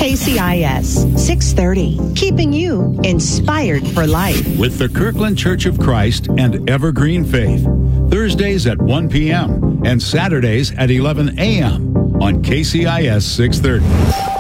KCIS 630, keeping you inspired for life. With the Kirkland Church of Christ and Evergreen Faith. Thursdays at 1 p.m. and Saturdays at 11 a.m. on KCIS 630.